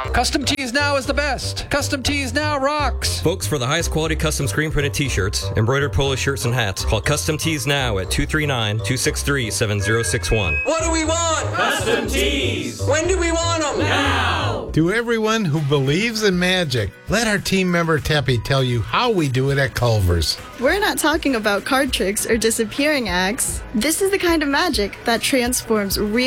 Custom Tees Now is the best. Custom Tees Now rocks. Folks, for the highest quality custom screen printed t-shirts, embroidered polo shirts, and hats, call Custom Tees Now at 239-263-7061. What do we want? Custom Tees. When do we want them? Now. To everyone who believes in magic, let our team member Teppy tell you how we do it at Culver's. We're not talking about card tricks or disappearing acts. This is the kind of magic that transforms real